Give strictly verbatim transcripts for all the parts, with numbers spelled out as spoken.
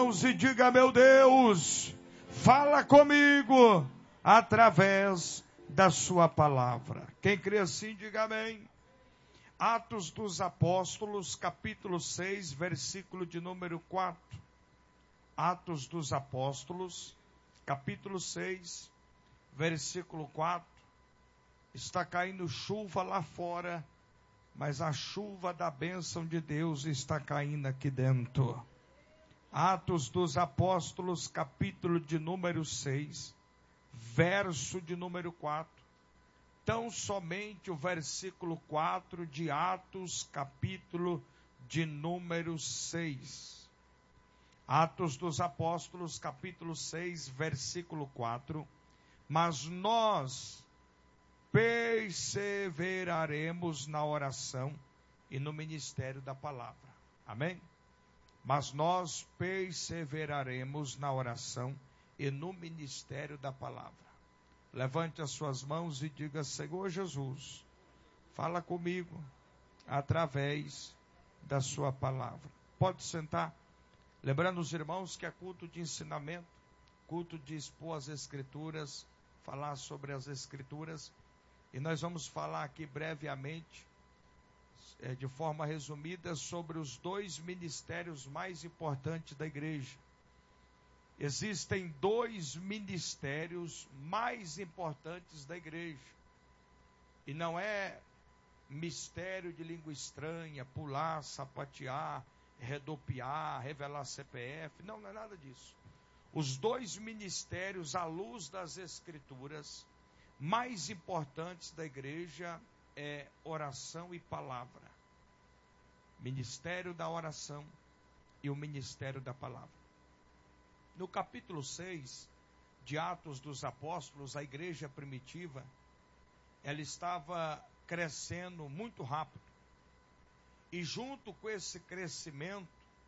mãos e diga: meu Deus, fala comigo através da sua palavra. Quem crê assim, diga amém. Atos dos Apóstolos, capítulo seis, versículo de número quatro. Atos dos Apóstolos, capítulo seis, versículo quatro. Está caindo chuva lá fora, mas a chuva da bênção de Deus está caindo aqui dentro. Atos dos Apóstolos, capítulo de número seis, verso de número quatro. Tão somente o versículo quatro de Atos, capítulo de número seis. Atos dos Apóstolos, capítulo seis, versículo quatro. Mas nós perseveraremos na oração e no ministério da palavra. Amém? Mas nós perseveraremos na oração e no ministério da palavra. Levante as suas mãos e diga: Senhor Jesus, fala comigo através da sua palavra. Pode sentar. Lembrando os irmãos que é culto de ensinamento, culto de expor as escrituras, falar sobre as escrituras. E nós vamos falar aqui brevemente, é, de forma resumida, sobre os dois ministérios mais importantes da igreja. Existem dois ministérios mais importantes da igreja. E não é mistério de língua estranha, pular, sapatear, redopiar, revelar C P F. Não, não é nada disso. Os dois ministérios, à luz das escrituras, mais importantes da igreja é oração e palavra. Ministério da oração e o ministério da palavra. No capítulo seis de Atos dos Apóstolos, a igreja primitiva, ela estava crescendo muito rápido. E junto com esse crescimento,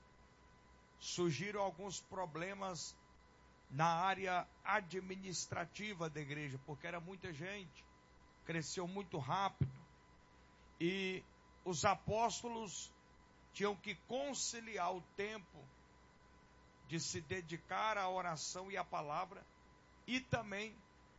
surgiram alguns problemas na área administrativa da igreja, porque era muita gente, cresceu muito rápido, e os apóstolos tinham que conciliar o tempo de se dedicar à oração e à palavra, e também,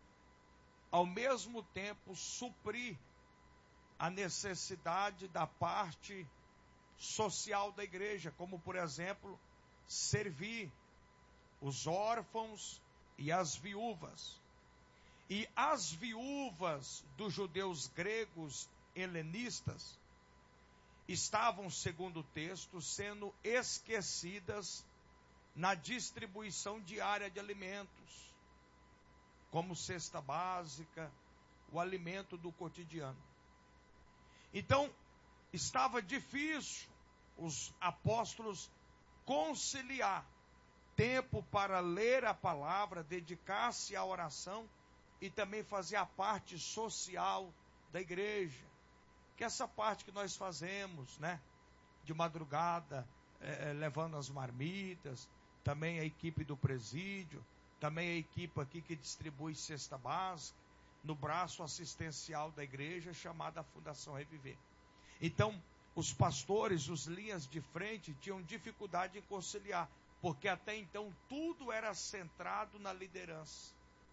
ao mesmo tempo, suprir a necessidade da parte social da igreja, como, por exemplo, servir os órfãos e as viúvas. E as viúvas dos judeus gregos helenistas estavam, segundo o texto, sendo esquecidas na distribuição diária de alimentos, como cesta básica, o alimento do cotidiano. Então, estava difícil os apóstolos conciliar tempo para ler a palavra, dedicar-se à oração e também fazer a parte social da igreja. Que é essa parte que nós fazemos, né? De madrugada, é, levando as marmitas, também a equipe do presídio, também a equipe aqui que distribui cesta básica, no braço assistencial da igreja, chamada Fundação Reviver. Então, os pastores, os linhas de frente, tinham dificuldade em conciliar, porque até então tudo era centrado na liderança.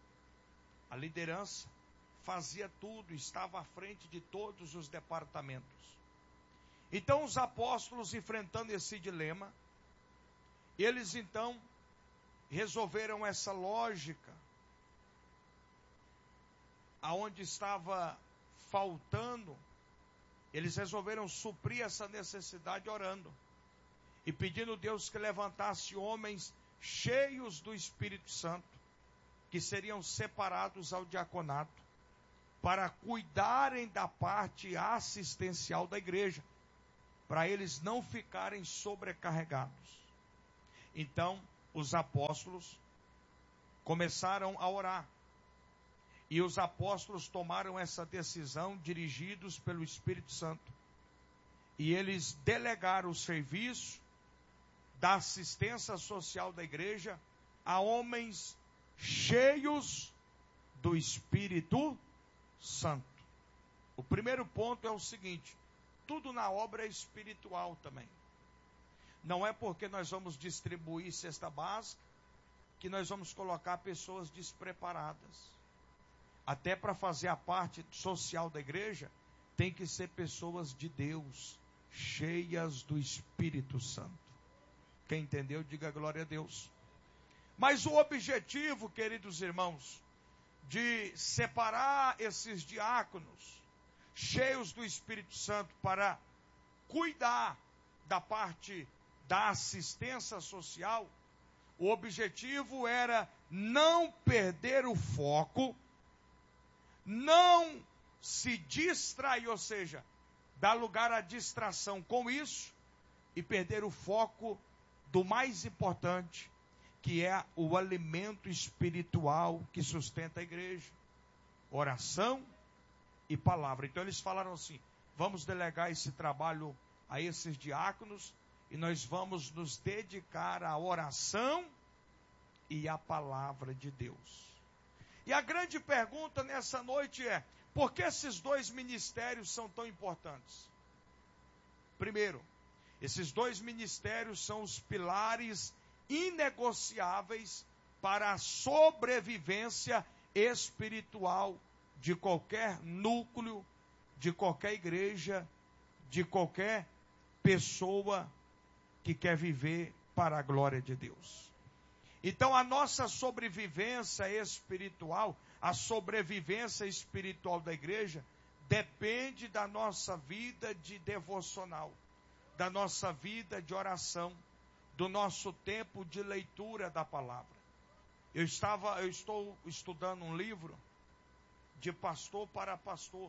A liderança fazia tudo, estava à frente de todos os departamentos. Então os apóstolos, enfrentando esse dilema, eles então resolveram essa lógica, aonde estava faltando, eles resolveram suprir essa necessidade orando. E pedindo a Deus que levantasse homens cheios do Espírito Santo, que seriam separados ao diaconato, para cuidarem da parte assistencial da igreja, para eles não ficarem sobrecarregados. Então, os apóstolos começaram a orar. E os apóstolos tomaram essa decisão, dirigidos pelo Espírito Santo. E eles delegaram o serviço da assistência social da igreja a homens cheios do Espírito Santo. O primeiro ponto é o seguinte: tudo na obra é espiritual também. Não é porque nós vamos distribuir cesta básica que nós vamos colocar pessoas despreparadas. Até para fazer a parte social da igreja, tem que ser pessoas de Deus, cheias do Espírito Santo. Quem entendeu, diga glória a Deus. Mas o objetivo, queridos irmãos, de separar esses diáconos cheios do Espírito Santo para cuidar da parte da assistência social, o objetivo era não perder o foco, não se distrair, ou seja, dar lugar à distração com isso e perder o foco do mais importante, que é o alimento espiritual que sustenta a igreja, oração e palavra. Então eles falaram assim, vamos delegar esse trabalho a esses diáconos e nós vamos nos dedicar à oração e à palavra de Deus. E a grande pergunta nessa noite é, por que esses dois ministérios são tão importantes? Primeiro, esses dois ministérios são os pilares inegociáveis para a sobrevivência espiritual de qualquer núcleo, de qualquer igreja, de qualquer pessoa que quer viver para a glória de Deus. Então, a nossa sobrevivência espiritual, a sobrevivência espiritual da igreja, depende da nossa vida de devocional, da nossa vida de oração, do nosso tempo de leitura da palavra. Eu estava, eu estou estudando um livro de pastor para pastor,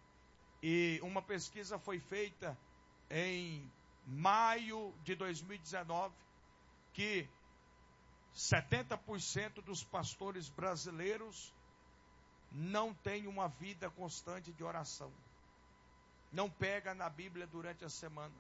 e uma pesquisa foi feita em maio de dois mil e dezenove, que setenta por cento dos pastores brasileiros não têm uma vida constante de oração. Não pega na Bíblia durante a semana.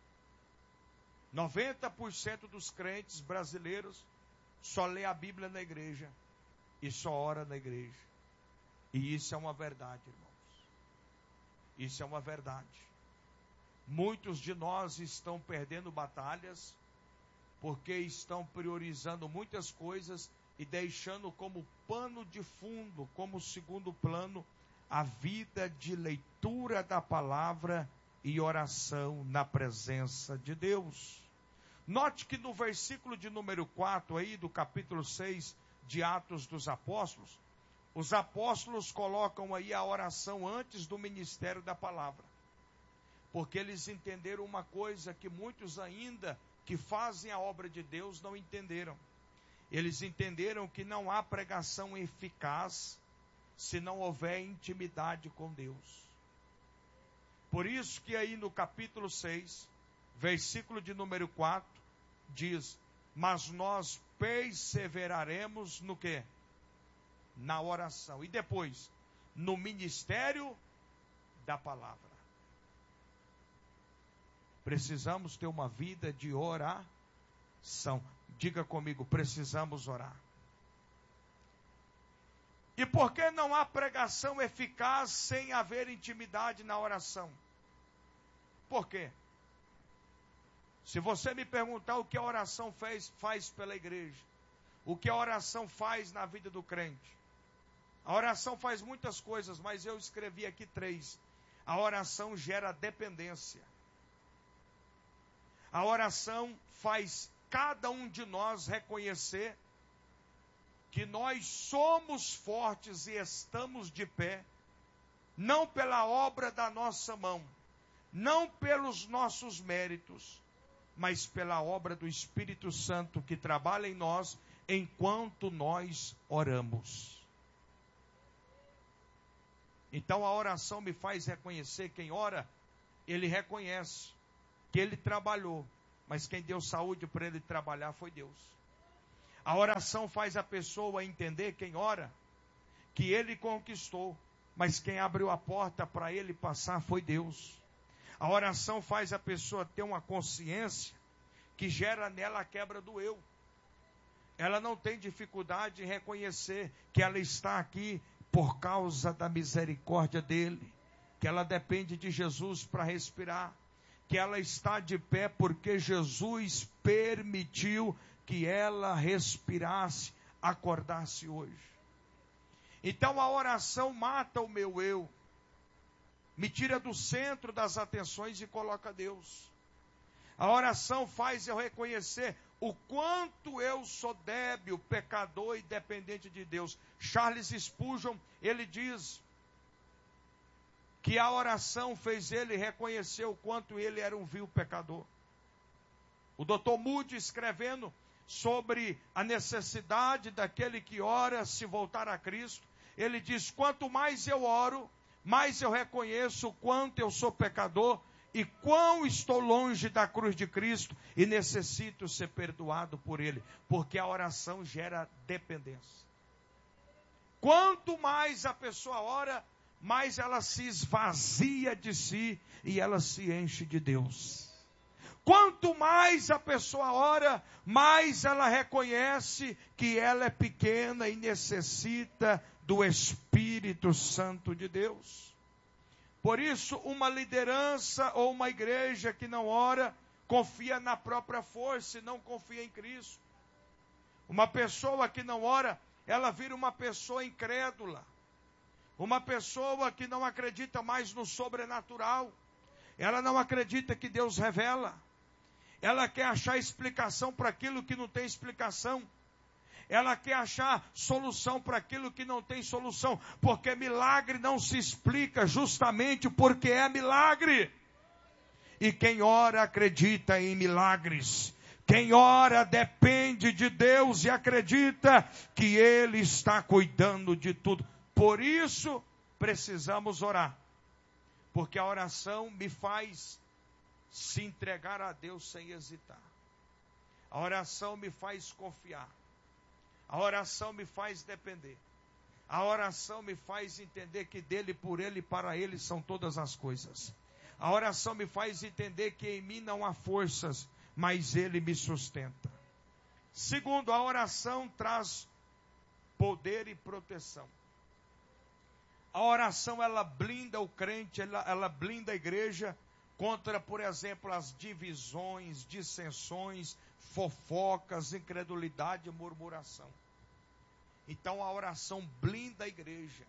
noventa por cento dos crentes brasileiros só lê a Bíblia na igreja e só ora na igreja. E isso é uma verdade, irmãos. Isso é uma verdade. Muitos de nós estão perdendo batalhas porque estão priorizando muitas coisas e deixando como pano de fundo, como segundo plano, a vida de leitura da palavra e oração na presença de Deus. Note que no versículo de número quatro aí, do capítulo seis de Atos dos Apóstolos, os apóstolos colocam aí a oração antes do ministério da palavra. Porque eles entenderam uma coisa que muitos ainda que fazem a obra de Deus não entenderam. Eles entenderam que não há pregação eficaz se não houver intimidade com Deus. Por isso que aí no capítulo seis, versículo de número quatro, diz, mas nós perseveraremos no quê? Na oração. E depois, no ministério da palavra. Precisamos ter uma vida de oração. Diga comigo, precisamos orar. E por que não há pregação eficaz sem haver intimidade na oração? Por quê? Se você me perguntar o que a oração faz, faz pela igreja, o que a oração faz na vida do crente, a oração faz muitas coisas, mas eu escrevi aqui três. A oração gera dependência. A oração faz cada um de nós reconhecer que nós somos fortes e estamos de pé, não pela obra da nossa mão, não pelos nossos méritos, mas pela obra do Espírito Santo que trabalha em nós enquanto nós oramos. Então a oração me faz reconhecer, quem ora, ele reconhece que ele trabalhou, mas quem deu saúde para ele trabalhar foi Deus. A oração faz a pessoa entender, quem ora, que ele conquistou, mas quem abriu a porta para ele passar foi Deus. A oração faz a pessoa ter uma consciência que gera nela a quebra do eu. Ela não tem dificuldade em reconhecer que ela está aqui por causa da misericórdia dele, que ela depende de Jesus para respirar, que ela está de pé porque Jesus permitiu que ela respirasse, acordasse hoje. Então a oração mata o meu eu, me tira do centro das atenções e coloca Deus. A oração faz eu reconhecer o quanto eu sou débil, pecador e dependente de Deus. Charles Spurgeon, ele diz que a oração fez ele reconhecer o quanto ele era um vil pecador. O doutor Moody, escrevendo sobre a necessidade daquele que ora se voltar a Cristo, ele diz: quanto mais eu oro, mais eu reconheço o quanto eu sou pecador e quão estou longe da cruz de Cristo e necessito ser perdoado por Ele, porque a oração gera dependência. Quanto mais a pessoa ora, mais ela se esvazia de si e ela se enche de Deus. Quanto mais a pessoa ora, mais ela reconhece que ela é pequena e necessita do Espírito Santo de Deus. Por isso, uma liderança ou uma igreja que não ora, confia na própria força e não confia em Cristo. Uma pessoa que não ora, ela vira uma pessoa incrédula. Uma pessoa que não acredita mais no sobrenatural. Ela não acredita que Deus revela. Ela quer achar explicação para aquilo que não tem explicação. Ela quer achar solução para aquilo que não tem solução. Porque milagre não se explica justamente porque é milagre. E quem ora acredita em milagres. Quem ora depende de Deus e acredita que Ele está cuidando de tudo. Por isso, precisamos orar. Porque a oração me faz se entregar a Deus sem hesitar. A oração me faz confiar. A oração me faz depender. A oração me faz entender que dele, por ele e para ele são todas as coisas. A oração me faz entender que em mim não há forças, mas ele me sustenta. Segundo, a oração traz poder e proteção. A oração, ela blinda o crente, ela, ela blinda a igreja contra, por exemplo, as divisões, dissensões, fofocas, incredulidade e murmuração. Então a oração blinda a igreja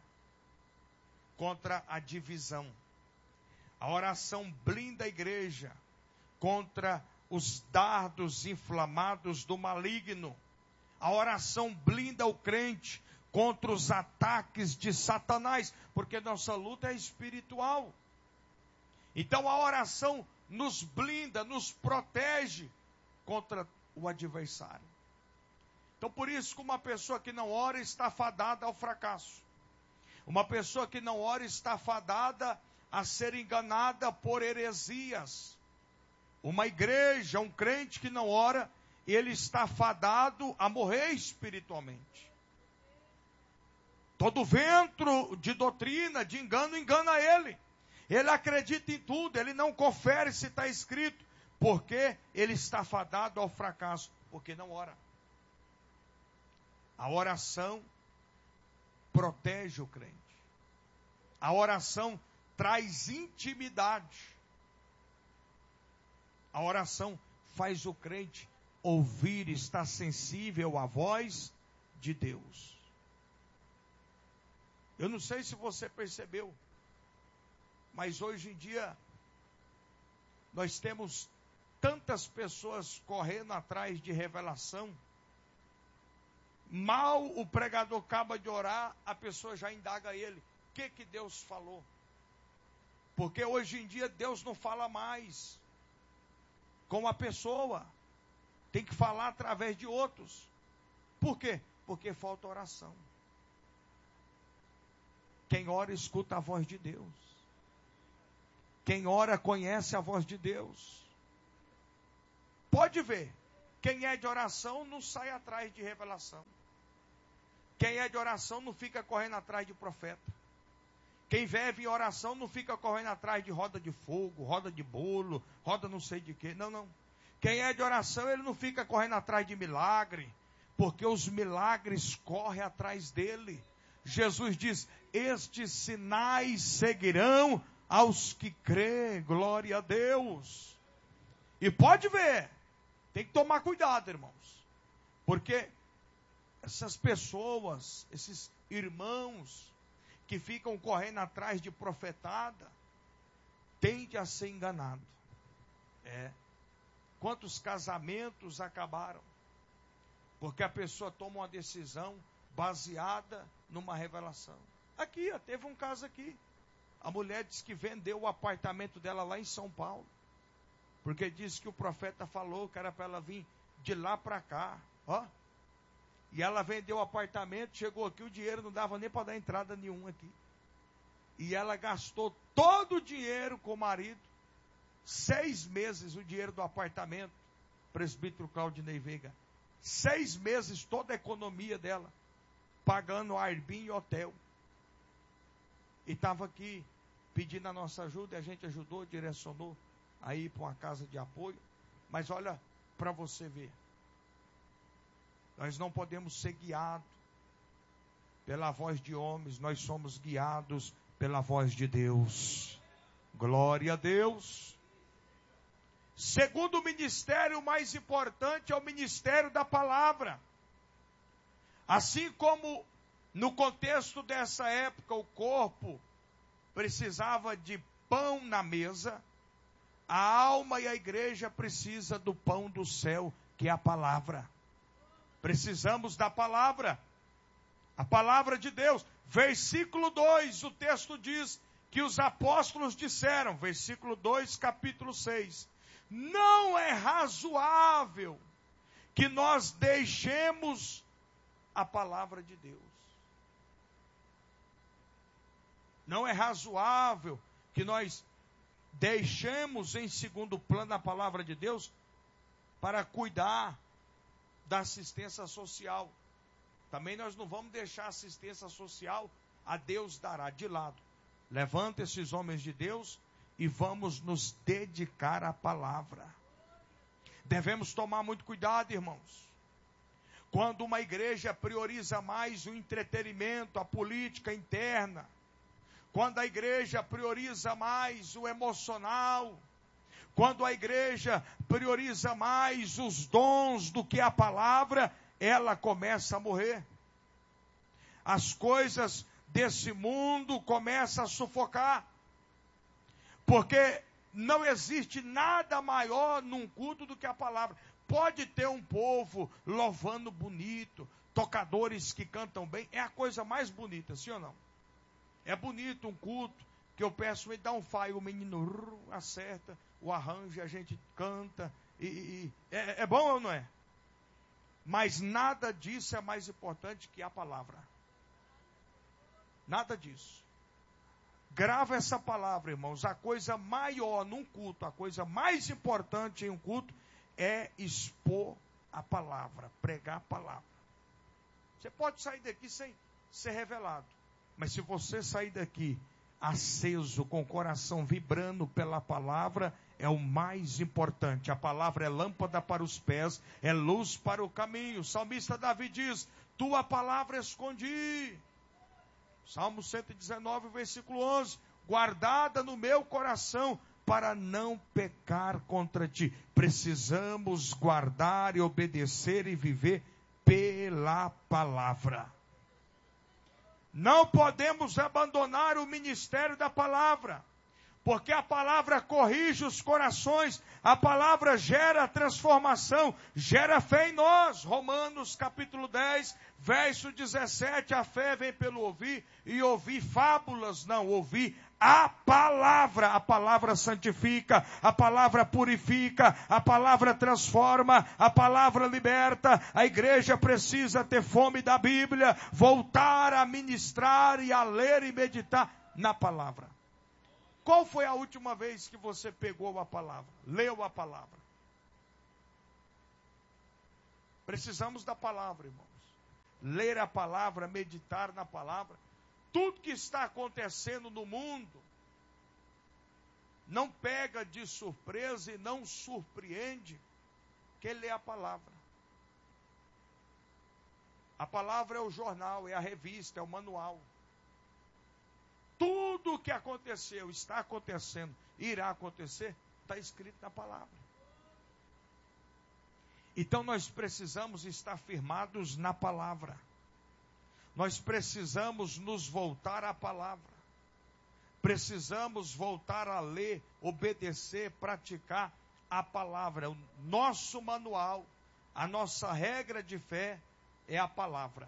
contra a divisão. A oração blinda a igreja contra os dardos inflamados do maligno. A oração blinda o crente contra os ataques de Satanás, porque nossa luta é espiritual. Então a oração nos blinda, nos protege contra o adversário. Então por isso que uma pessoa que não ora está fadada ao fracasso. Uma pessoa que não ora está fadada a ser enganada por heresias. Uma igreja, um crente que não ora, ele está fadado a morrer espiritualmente. Todo vento de doutrina, de engano, engana ele. Ele acredita em tudo, ele não confere se está escrito, porque ele está fadado ao fracasso, porque não ora. A oração protege o crente. A oração traz intimidade. A oração faz o crente ouvir, estar sensível à voz de Deus. Eu não sei se você percebeu, mas hoje em dia nós temos tantas pessoas correndo atrás de revelação. Mal o pregador acaba de orar, a pessoa já indaga ele. O que que Deus falou? Porque hoje em dia Deus não fala mais com a pessoa. Tem que falar através de outros. Por quê? Porque falta oração. Quem ora escuta a voz de Deus. Quem ora conhece a voz de Deus. Pode ver. Quem é de oração não sai atrás de revelação. Quem é de oração não fica correndo atrás de profeta. Quem vive em oração não fica correndo atrás de roda de fogo, roda de bolo, roda não sei de quê. Não, não. Quem é de oração, ele não fica correndo atrás de milagre, porque os milagres correm atrás dele. Jesus diz: estes sinais seguirão aos que crê, glória a Deus. E pode ver, tem que tomar cuidado, irmãos, porque essas pessoas, esses irmãos que ficam correndo atrás de profetada, tende a ser enganado. É. Quantos casamentos acabaram? Porque a pessoa toma uma decisão baseada numa revelação. Aqui, ó, teve um caso aqui. A mulher disse que vendeu o apartamento dela lá em São Paulo, porque disse que o profeta falou que era para ela vir de lá para cá. Ó. E ela vendeu o apartamento, chegou aqui, o dinheiro não dava nem para dar entrada nenhuma aqui. E ela gastou todo o dinheiro com o marido, seis meses o dinheiro do apartamento, presbítero Claudinei Veiga. Seis meses toda a economia dela, pagando Airbnb e hotel. E estava aqui pedindo a nossa ajuda, e a gente ajudou, direcionou a ir para uma casa de apoio. Mas olha, para você ver, nós não podemos ser guiados pela voz de homens, nós somos guiados pela voz de Deus. Glória a Deus. Segundo ministério mais importante é o ministério da palavra. Assim como no contexto dessa época o corpo precisava de pão na mesa, a alma e a igreja precisa do pão do céu, que é a palavra. Precisamos da palavra, a palavra de Deus. Versículo dois, o texto diz que os apóstolos disseram, versículo dois, capítulo seis, não é razoável que nós deixemos a palavra de Deus. Não é razoável que nós deixemos em segundo plano a palavra de Deus para cuidar da assistência social. Também nós não vamos deixar a assistência social, a Deus dará, de lado. Levanta esses homens de Deus e vamos nos dedicar à palavra. Devemos tomar muito cuidado, irmãos. Quando uma igreja prioriza mais o entretenimento, a política interna, quando a igreja prioriza mais o emocional, quando a igreja prioriza mais os dons do que a palavra, ela começa a morrer. As coisas desse mundo começam a sufocar. Porque não existe nada maior num culto do que a palavra. Pode ter um povo louvando bonito, tocadores que cantam bem, é a coisa mais bonita, sim ou não? É bonito um culto que eu peço, ele dá um faio, o menino uh, acerta, o arranjo, a gente canta, e, e é, é bom ou não é? Mas nada disso é mais importante que a palavra. Nada disso. Grava essa palavra, irmãos. A coisa maior num culto, a coisa mais importante em um culto é expor a palavra, pregar a palavra. Você pode sair daqui sem ser revelado, mas se você sair daqui aceso, com o coração vibrando pela palavra, é o mais importante. A palavra é lâmpada para os pés, é luz para o caminho. O salmista Davi diz, tua palavra escondi. Salmo cento e dezenove, versículo onze, guardada no meu coração, para não pecar contra ti. Precisamos guardar e obedecer e viver pela palavra. Não podemos abandonar o ministério da palavra, porque a palavra corrige os corações, a palavra gera transformação, gera fé em nós. Romanos capítulo dez, verso dezessete, a fé vem pelo ouvir, e ouvir fábulas, não, ouvir a palavra. A palavra santifica, a palavra purifica, a palavra transforma, a palavra liberta. A igreja precisa ter fome da Bíblia, voltar a ministrar e a ler e meditar na palavra. Qual foi a última vez que você pegou a palavra, leu a palavra? Precisamos da palavra, irmãos. Ler a palavra, meditar na palavra. Tudo que está acontecendo no mundo não pega de surpresa e não surpreende quem lê a palavra. A palavra é o jornal, é a revista, é o manual. tudo o que aconteceu, está acontecendo, irá acontecer, está escrito na palavra. Então nós precisamos estar firmados na palavra. Nós precisamos nos voltar à palavra. Precisamos voltar a ler, obedecer, praticar a palavra. O nosso manual, a nossa regra de fé é a palavra.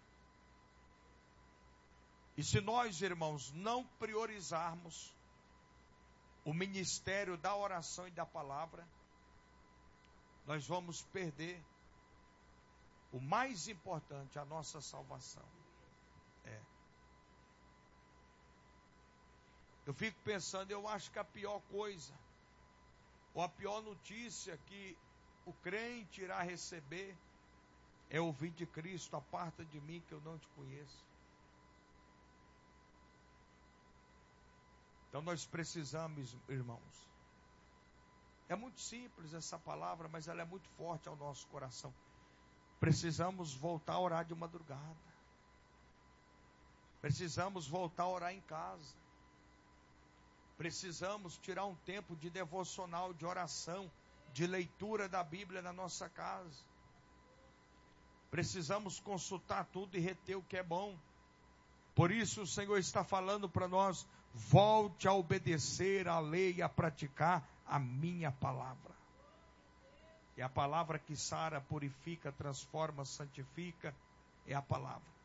E se nós, irmãos, não priorizarmos o ministério da oração e da palavra, nós vamos perder o mais importante, a nossa salvação. É. Eu fico pensando, eu acho que a pior coisa, ou a pior notícia que o crente irá receber, é ouvir de Cristo: aparta de mim que eu não te conheço. Então nós precisamos, irmãos, é muito simples essa palavra, mas ela é muito forte ao nosso coração. Precisamos voltar a orar de madrugada. Precisamos voltar a orar em casa. Precisamos tirar um tempo de devocional, de oração, de leitura da Bíblia na nossa casa. Precisamos consultar tudo e reter o que é bom. Por isso o Senhor está falando para nós: volte a obedecer a lei e a praticar a minha palavra. E a palavra que sara, purifica, transforma, santifica, é a palavra.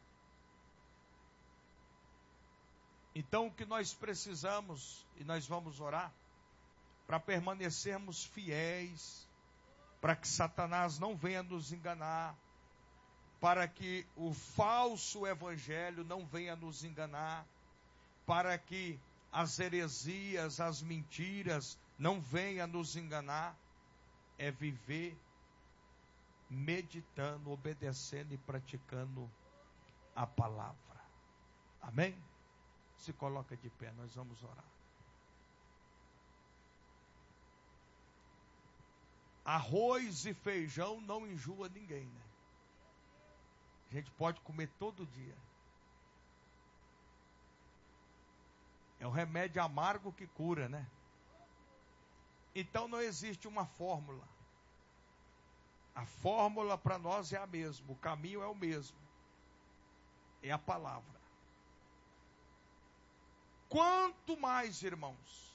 Então o que nós precisamos, e nós vamos orar, para permanecermos fiéis, para que Satanás não venha nos enganar, para que o falso evangelho não venha nos enganar, para que as heresias, as mentiras não venham nos enganar, é viver meditando, obedecendo e praticando a palavra. Amém? Se coloca de pé, nós vamos orar. Arroz e feijão não enjoa ninguém, né? A gente pode comer todo dia. É um remédio amargo que cura, né? Então não existe uma fórmula. A fórmula para nós é a mesma, o caminho é o mesmo. É a palavra. Quanto mais, irmãos,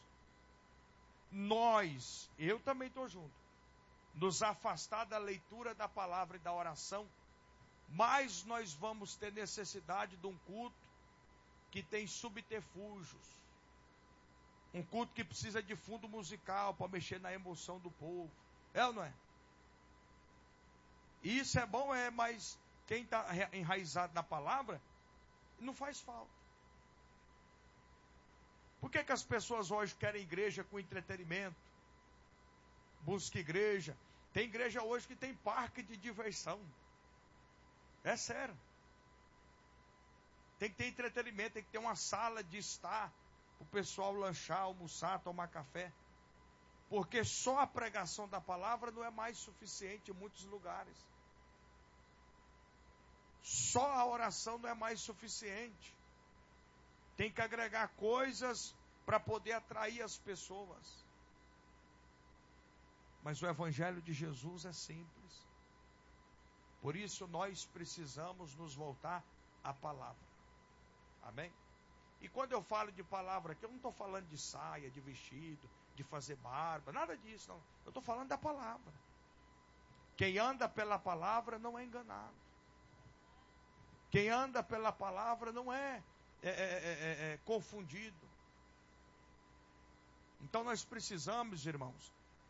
nós, eu também estou junto, nos afastar da leitura da palavra e da oração, mais nós vamos ter necessidade de um culto que tem subterfúgios. Um culto que precisa de fundo musical para mexer na emoção do povo. É ou não é? Isso é bom, é, mas quem está enraizado na palavra, não faz falta. Por que que as pessoas hoje querem igreja com entretenimento? Busca igreja. Tem igreja hoje que tem parque de diversão. É sério. Tem que ter entretenimento, tem que ter uma sala de estar, para o pessoal lanchar, almoçar, tomar café. Porque só a pregação da palavra não é mais suficiente em muitos lugares. Só a oração não é mais suficiente. Tem que agregar coisas para poder atrair as pessoas. Mas o Evangelho de Jesus é simples. Por isso nós precisamos nos voltar à palavra. Amém? E quando eu falo de palavra aqui, eu não estou falando de saia, de vestido, de fazer barba, nada disso, não. Eu estou falando da palavra. Quem anda pela palavra não é enganado. Quem anda pela palavra não é, é, é, é, é confundido. Então nós precisamos, irmãos,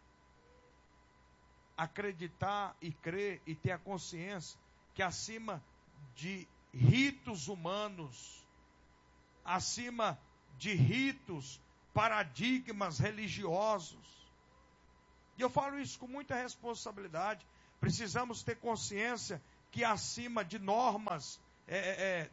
acreditar e crer e ter a consciência que acima de ritos humanos, acima de ritos, paradigmas religiosos, e eu falo isso com muita responsabilidade, precisamos ter consciência que acima de normas é, é,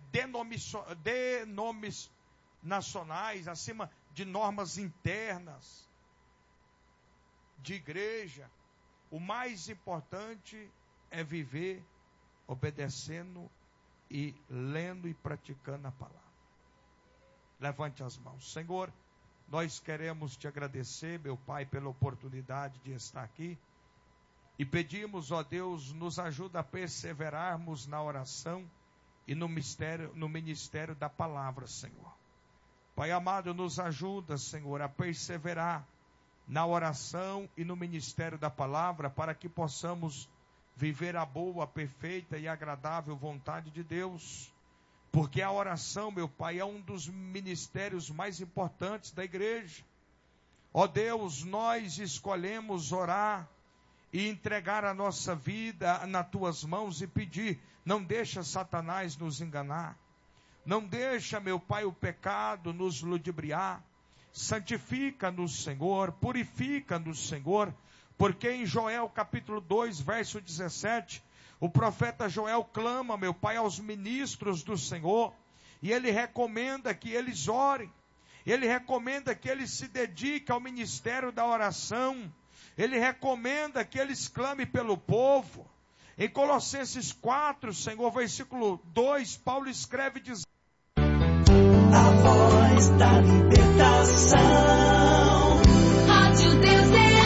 denominacionais, acima de normas internas de igreja, o mais importante é viver obedecendo e lendo e praticando a palavra. Levante as mãos. Senhor, nós queremos te agradecer, meu Pai, pela oportunidade de estar aqui. E pedimos, ó Deus, nos ajuda a perseverarmos na oração e no mistério, no ministério da palavra, Senhor. Pai amado, nos ajuda, Senhor, a perseverar na oração e no ministério da palavra, para que possamos viver a boa, perfeita e agradável vontade de Deus. Porque a oração, meu Pai, é um dos ministérios mais importantes da igreja. Ó Deus, nós escolhemos orar e entregar a nossa vida nas tuas mãos e pedir, não deixa Satanás nos enganar. Não deixa, meu Pai, o pecado nos ludibriar. Santifica-nos, Senhor, purifica-nos, Senhor, porque em Joel capítulo dois, verso dezessete, o profeta Joel clama, meu Pai, aos ministros do Senhor, e ele recomenda que eles orem, ele recomenda que eles se dediquem ao ministério da oração, ele recomenda que eles clamem pelo povo. Em Colossenses quatro, Senhor, versículo dois, Paulo escreve dizendo: a voz da libertação. Rádio Deus é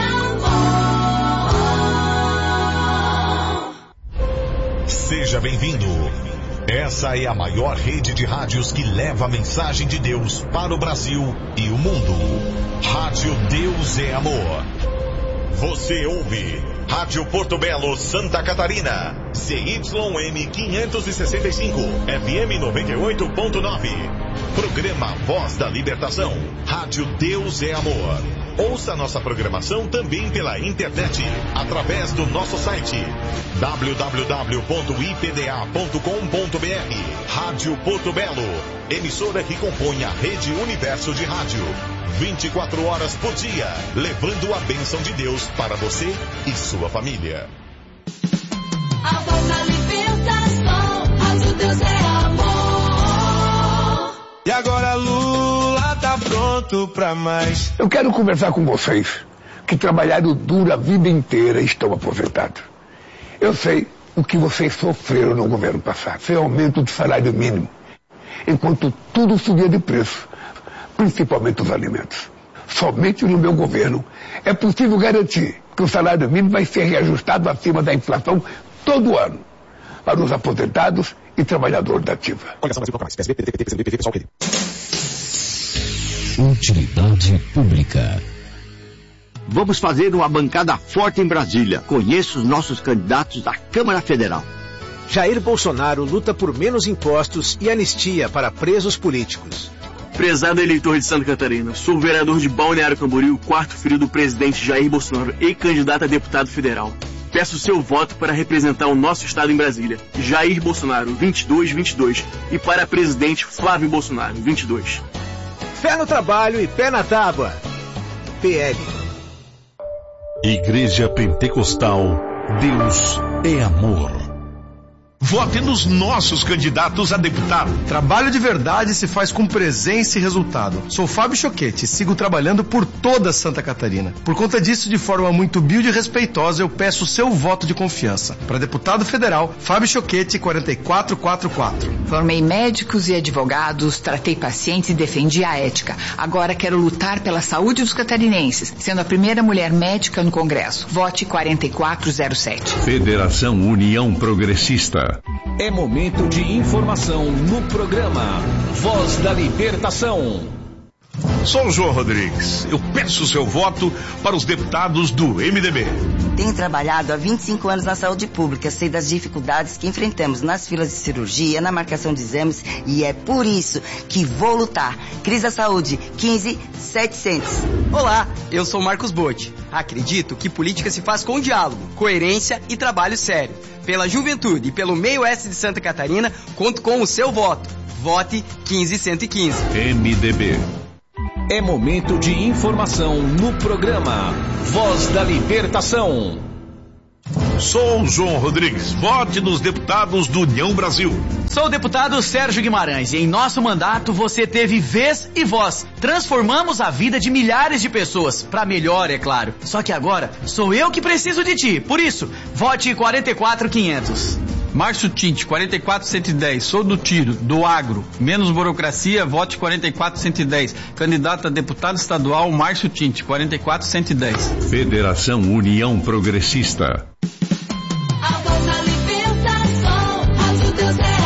amor. Seja bem-vindo. Essa é a maior rede de rádios que leva a mensagem de Deus para o Brasil e o mundo. Rádio Deus é amor. Você ouve Rádio Porto Belo, Santa Catarina, C Y M quinhentos e sessenta e cinco, F M noventa e oito ponto nove. Programa Voz da Libertação, Rádio Deus é Amor. Ouça nossa programação também pela internet, através do nosso site w w w ponto i p d a ponto com ponto b r. Rádio Porto Belo, emissora que compõe a Rede Universo de Rádio. vinte e quatro horas por dia, levando a bênção de Deus para você e sua família. A voz da libertação, Rádio Deus é amor. E agora Lula tá pronto pra mais. Eu quero conversar com vocês que trabalharam duro a vida inteira e estão aposentados. Eu sei o que vocês sofreram no governo passado. Foi aumento do salário mínimo, enquanto tudo subia de preço, principalmente os alimentos. Somente no meu governo é possível garantir que o salário mínimo vai ser reajustado acima da inflação todo ano para os aposentados e trabalhadores da ativa. Utilidade pública. Vamos fazer uma bancada forte em Brasília. Conheço os nossos candidatos à Câmara Federal. Jair Bolsonaro luta por menos impostos e anistia para presos políticos. Prezado eleitor de Santa Catarina, sou vereador de Balneário Camboriú, quarto filho do presidente Jair Bolsonaro e candidato a deputado federal. Peço seu voto para representar o nosso estado em Brasília. Jair Bolsonaro, vinte e dois vinte e dois. E para presidente Flávio Bolsonaro, vinte e dois. Fé no trabalho e pé na tábua. P L. Igreja Pentecostal, Deus é amor. Vote nos nossos candidatos a deputado. Trabalho de verdade se faz com presença e resultado. Sou Fábio Choquete e sigo trabalhando por toda Santa Catarina. Por conta disso, de forma muito humilde e respeitosa, eu peço o seu voto de confiança. Para deputado federal, Fábio Choquete, quatro quatro quatro quatro. Formei médicos e advogados, tratei pacientes e defendi a ética. Agora quero lutar pela saúde dos catarinenses, sendo a primeira mulher médica no Congresso. Vote quatro quatro zero sete. Federação União Progressista. É momento de informação no programa Voz da Libertação. Sou o João Rodrigues. Eu peço seu voto para os deputados do M D B. Tenho trabalhado há vinte e cinco anos na saúde pública, sei das dificuldades que enfrentamos nas filas de cirurgia, na marcação de exames, e é por isso que vou lutar. Cris da Saúde, quinze setecentos. Olá, eu sou Marcos Botti. Acredito que política se faz com diálogo, coerência e trabalho sério. Pela juventude e pelo meio oeste de Santa Catarina, conto com o seu voto. Vote quinze cento e quinze. M D B. É momento de informação no programa Voz da Libertação. Sou o João Rodrigues. Vote nos deputados do União Brasil. Sou o deputado Sérgio Guimarães e em nosso mandato você teve vez e voz. Transformamos a vida de milhares de pessoas, para melhor, é claro. Só que agora sou eu que preciso de ti. Por isso, vote quatro quatro quinhentos. Márcio Tinte, quarenta e quatro cento e dez. Sou do tiro, do agro. Menos burocracia, vote quarenta e quatro cento e dez. Candidato a deputado estadual, Márcio Tinte, quarenta e quatro cento e dez. Federação União Progressista. A voz da libertação, Rádio Deus é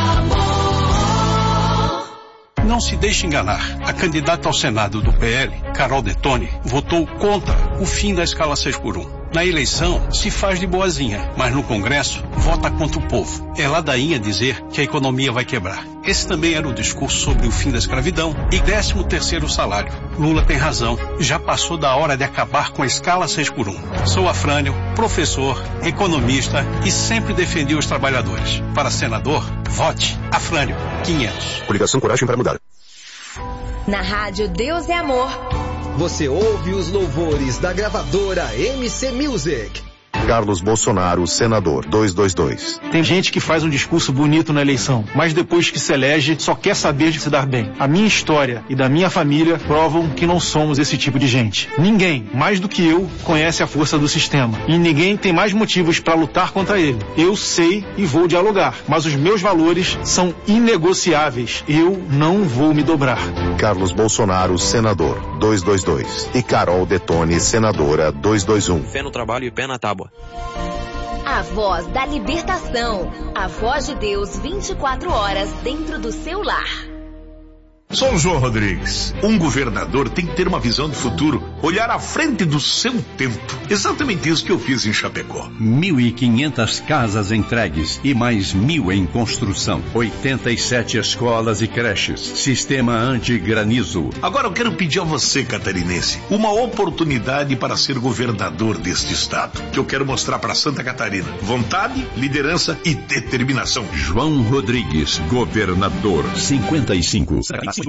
amor. Não se deixe enganar. A candidata ao Senado do P L, Carol Detoni, votou contra o fim da escala seis por um. Na eleição, se faz de boazinha, mas no Congresso, vota contra o povo. É ladainha dizer que a economia vai quebrar. Esse também era o discurso sobre o fim da escravidão e décimo terceiro salário. Lula tem razão. Já passou da hora de acabar com a escala seis por um. Sou Afrânio, professor, economista e sempre defendi os trabalhadores. Para senador, vote Afrânio, quinhentos. Coligação Coragem para Mudar. Na rádio Deus é Amor. Você ouve os louvores da gravadora M C Music. Carlos Bolsonaro, senador, duzentos e vinte e dois. Tem gente que faz um discurso bonito na eleição, mas depois que se elege, só quer saber de se dar bem. A minha história e da minha família provam que não somos esse tipo de gente. Ninguém, mais do que eu, conhece a força do sistema. E ninguém tem mais motivos para lutar contra ele. Eu sei e vou dialogar, mas os meus valores são inegociáveis. Eu não vou me dobrar. Carlos Bolsonaro, senador, duzentos e vinte e dois. E Carol Detoni, senadora, duzentos e vinte e um. Fé no trabalho e pé na tábua. A voz da libertação. A voz de Deus vinte e quatro horas dentro do seu lar. Sou o João Rodrigues. Um governador tem que ter uma visão de futuro, olhar à frente do seu tempo. Exatamente isso que eu fiz em Chapecó. Mil e quinhentas casas entregues e mais mil em construção. oitenta e sete escolas e creches. Sistema anti-granizo. Agora eu quero pedir a você, catarinense, uma oportunidade para ser governador deste estado. Que eu quero mostrar para Santa Catarina. Vontade, liderança e determinação. João Rodrigues, governador, cinquenta e cinco.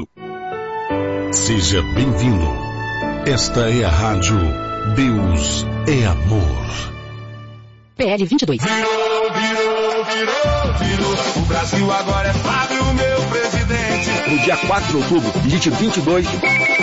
Seja bem-vindo. Esta é a rádio Deus é Amor. P L vinte e dois. Virou, virou, virou, virou. O Brasil agora é Fábio, meu presidente. No dia quatro de outubro, digite vinte e dois.